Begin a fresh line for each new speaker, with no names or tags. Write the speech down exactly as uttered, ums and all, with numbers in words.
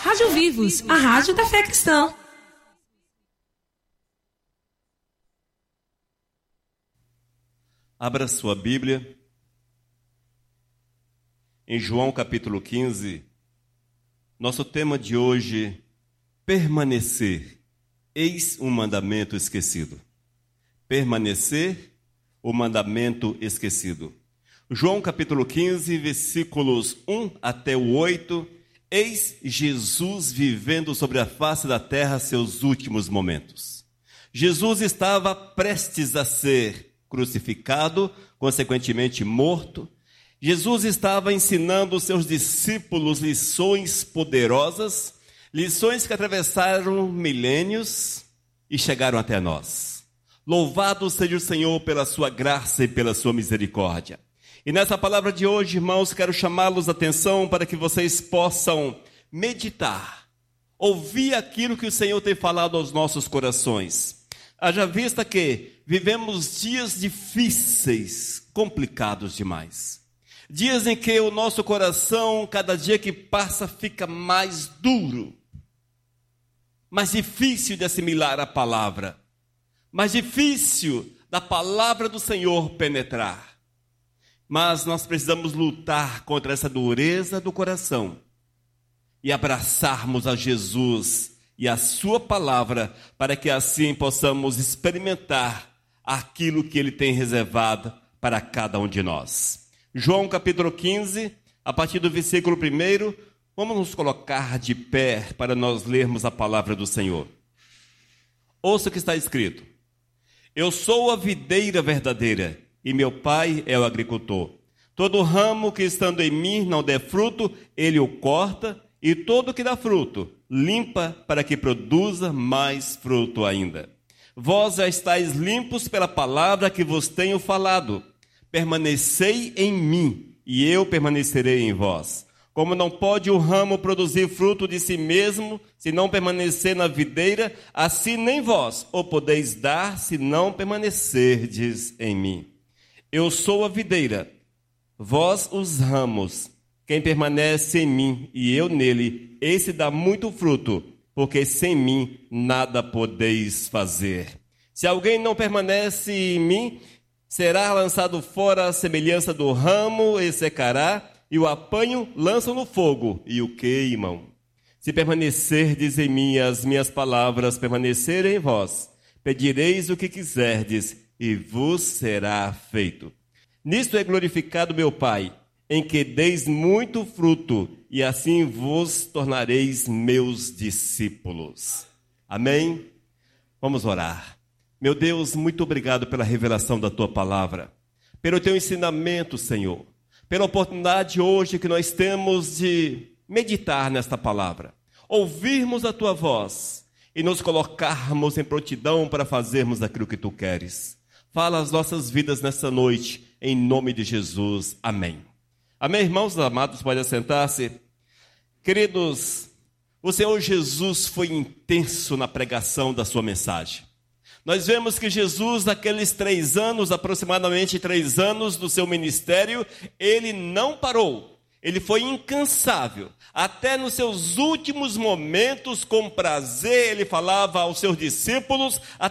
Rádio Vivos, a rádio da fé cristã.
Abra sua Bíblia em João capítulo quinze. Nosso tema de hoje, permanecer. Eis um mandamento esquecido. Permanecer, o mandamento esquecido. João capítulo quinze, versículos um até o oito. Eis Jesus vivendo sobre a face da terra seus últimos momentos. Jesus estava prestes a ser crucificado, consequentemente morto. Jesus estava ensinando os seus discípulos lições poderosas, lições que atravessaram milênios e chegaram até nós. Louvado seja o Senhor pela sua graça e pela sua misericórdia. E nessa palavra de hoje, irmãos, quero chamá-los a atenção para que vocês possam meditar, ouvir aquilo que o Senhor tem falado aos nossos corações. Haja vista que vivemos dias difíceis, complicados demais. Dias em que o nosso coração, cada dia que passa, fica mais duro, mais difícil de assimilar a palavra, mais difícil da palavra do Senhor penetrar. Mas nós precisamos lutar contra essa dureza do coração e abraçarmos a Jesus e a sua palavra, para que assim possamos experimentar aquilo que Ele tem reservado para cada um de nós. João capítulo quinze, a partir do versículo primeiro, vamos nos colocar de pé para nós lermos a palavra do Senhor. Ouça o que está escrito. Eu sou a videira verdadeira, e meu pai é o agricultor. Todo ramo que estando em mim não der fruto, ele o corta, e todo que dá fruto, limpa para que produza mais fruto ainda. Vós já estáis limpos pela palavra que vos tenho falado. Permanecei em mim, e eu permanecerei em vós. Como não pode o ramo produzir fruto de si mesmo, se não permanecer na videira, assim nem vós o podeis dar, se não permanecerdes em mim. Eu sou a videira, vós os ramos. Quem permanece em mim e eu nele, esse dá muito fruto, porque sem mim nada podeis fazer. Se alguém não permanece em mim, será lançado fora à semelhança do ramo e secará, e o apanham, lançam no fogo e o queimam. Se permanecerdes em mim e as minhas palavras permanecerem em vós, pedireis o que quiserdes e vos será feito. Nisto é glorificado meu Pai, em que deis muito fruto, e assim vos tornareis meus discípulos. Amém? Vamos orar. Meu Deus, muito obrigado pela revelação da Tua palavra, pelo Teu ensinamento, Senhor, pela oportunidade hoje que nós temos de meditar nesta palavra, ouvirmos a Tua voz e nos colocarmos em prontidão para fazermos aquilo que Tu queres. Fala as nossas vidas nessa noite, em nome de Jesus. Amém. Amém, irmãos amados, pode assentar-se. Queridos, o Senhor Jesus foi intenso na pregação da sua mensagem. Nós vemos que Jesus, naqueles três anos, aproximadamente três anos do seu ministério, ele não parou. Ele foi incansável. Até nos seus últimos momentos, com prazer, ele falava aos seus discípulos,